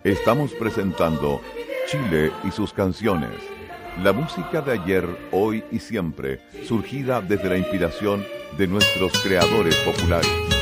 Estamos presentando Chile y sus canciones. La música de ayer, hoy y siempre, surgida desde la inspiración de nuestros creadores populares.